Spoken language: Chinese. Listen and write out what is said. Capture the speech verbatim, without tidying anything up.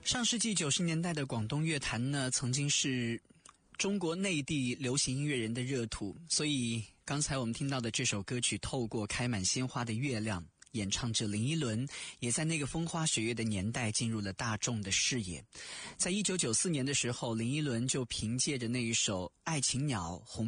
上世纪九十年代的广东乐坛呢，曾经是中国内地流行音乐人的热土，所以刚才我们听到的这首歌曲《透过开满鲜花的月亮》，演唱者林依轮也在那个风花雪月的年代进入了大众的视野。在一九九四年的时候，林依轮就凭借着那一首《爱情鸟》红